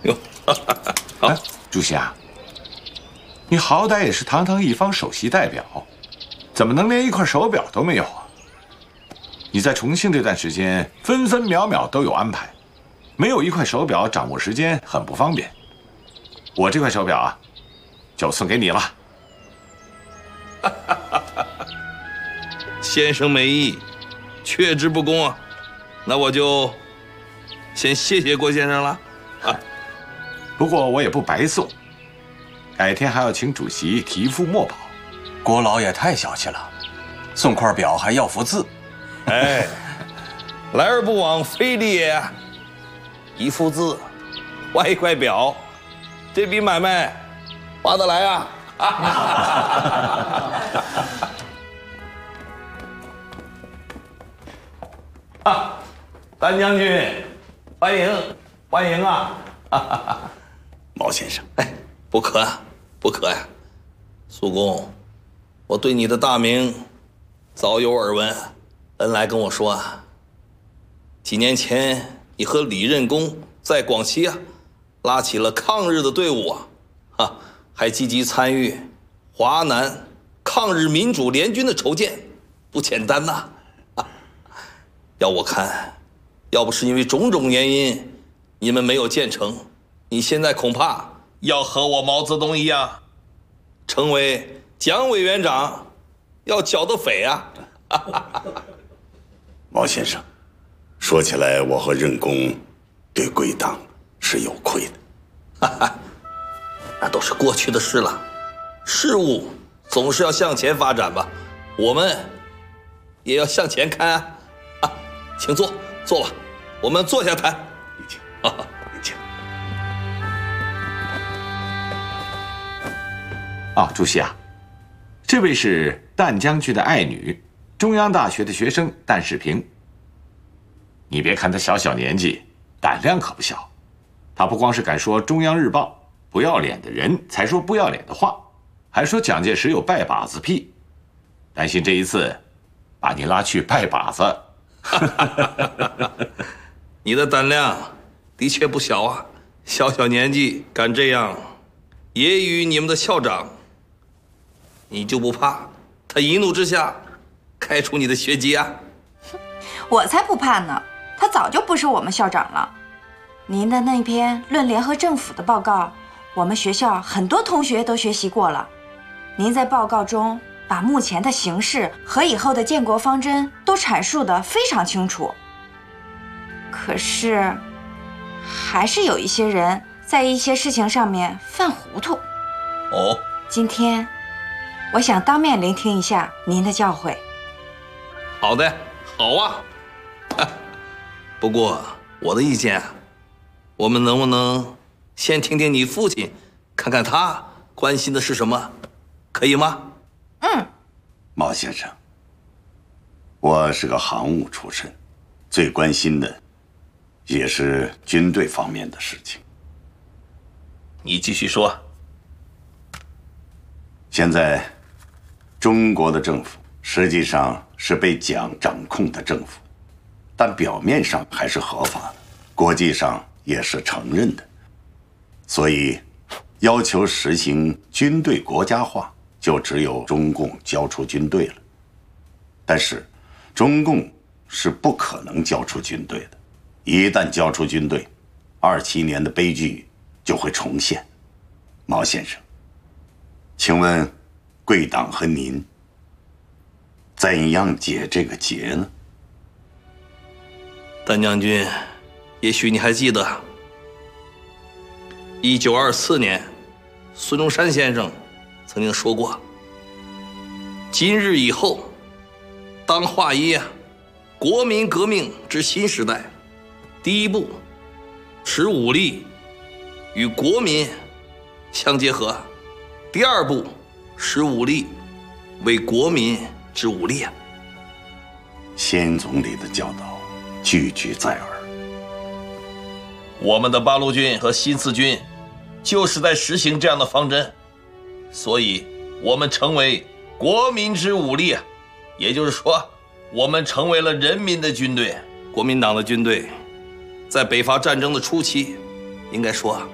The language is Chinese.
哟，好， 主席啊，你好歹也是堂堂一方首席代表，怎么能连一块手表都没有啊？你在重庆这段时间，分分秒秒都有安排，没有一块手表，掌握时间很不方便。我这块手表啊，就送给你了。 先生美意，却之不恭啊！那我就先谢谢郭先生了。 不过我也不白送，改天还要请主席题副墨宝。 郭老也太小气了，送块表还要幅字。 哎，来而不往非礼也。一幅字，换一块表，这笔买卖划得来啊！单将军，欢迎欢迎啊！ 毛先生， 哎，不可啊，不可呀！苏公，我对你的大名早有耳闻。恩来跟我说啊，几年前你和李任公在广西啊，拉起了抗日的队伍啊，还积极参与华南抗日民主联军的筹建，不简单呐！要我看，要不是因为种种原因，你们没有建成，你现在恐怕要和我毛泽东一样，成为蒋委员长要剿的匪啊！ 毛先生，说起来，我和任公对贵党是有愧的。 那都是过去的事了，事物总是要向前发展吧，我们也要向前看啊！请坐，坐吧，我们坐下谈。 您请，您请。 啊，主席啊，这位是旦将军的爱女，中央大学的学生旦世平。你别看她小小年纪，胆量可不小。她不光是敢说《中央日报》不要脸的人才说不要脸的话，还说蒋介石有拜把子癖，担心这一次把你拉去拜把子。 你的胆量的确不小啊，小小年纪敢这样揶揄你们的校长，你就不怕他一怒之下开除你的学籍啊？ 我才不怕呢，他早就不是我们校长了。您的那篇论联合政府的报告，我们学校很多同学都学习过了。您在报告中把目前的形势和以后的建国方针都阐述得非常清楚。可是，还是有一些人在一些事情上面犯糊涂。 哦， 今天，我想当面聆听一下您的教诲。 好的，好啊。不过我的意见，我们能不能先听听你父亲，看看他关心的是什么，可以吗？ 毛先生，我是个航务出身，最关心的也是军队方面的事情。 你继续说。 现在，中国的政府实际上是被蒋掌控的政府，但表面上还是合法的，国际上也是承认的。所以，要求实行军队国家化，就只有中共交出军队了。但是，中共是不可能交出军队的。一旦交出军队，27年的悲剧就会重现。毛先生，请问贵党和您怎样解这个结呢？ 丹将军，也许你还记得，1924年，孙中山先生曾经说过：“今日以后，当画一国民革命之新时代。第一步，使武力与国民相结合；第二步，使武力为国民之武力。” 先总理的教导句句在耳。 我们的八路军和新四军就是在实行这样的方针，所以我们成为国民之武力，也就是说，我们成为了人民的军队。国民党的军队在北伐战争的初期，应该说